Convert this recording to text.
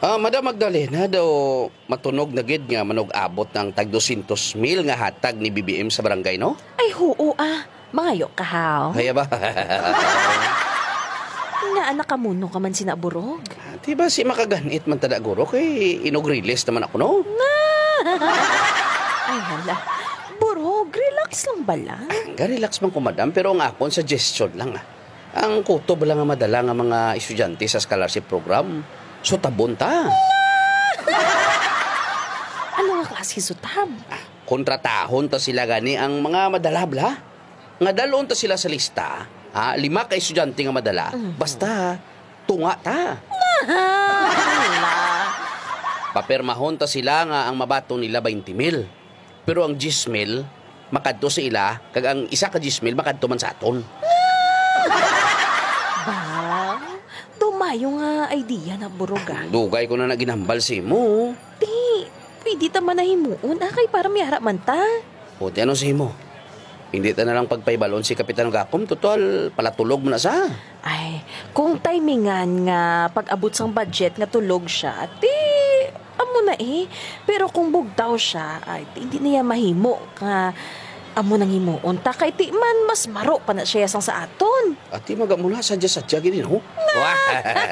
Madam Magdalena daw matunog na gid nga manog-abot ng tag 200,000 nga hatag ni BBM sa barangay, no? Ay, hoo Mangayo ka, haw. Kaya ba? Nga anak ka muno ka man sinaburog. Di ba si makaganit man tada guro kay inog-release naman ako, no? Ay, hala. Burog, relax lang bala. Relax man ko, madam, pero ang akong suggestion lang. Ang kuto ba lang nga madala nga mga estudyante sa scholarship program? So tabon ta. Ano nga klase sutab? Kontratahon ta sila gani ang mga madalabla. Nga dalon ta sila sa lista. 5 ka estudyante nga madala. Basta, tunga ta. Hala. Papermahon ta sila nga ang mabato nila 20,000. Pero ang 10,000, makadto sa ila, kag ang isa ka 10,000, makadto man sa aton. Ba, dumayo nga idea na burog Dugay ko na naginambal si mo. Di, pwede ta man na himuon. Kay para miyara man ta. Buti ano si mo? Hindi ta na lang pagpaybalon si Kapitan Gakom. Total, palatulog mo na sa. Ay, kung timingan nga pag-abot sang budget nga tulog siya, amo na Pero kung bugtaw siya, ay hindi niya mahimo nga amo nang himuon ta kay ti man mas maro pa na siya sang sa aton. Ati magamula sadya gini, no?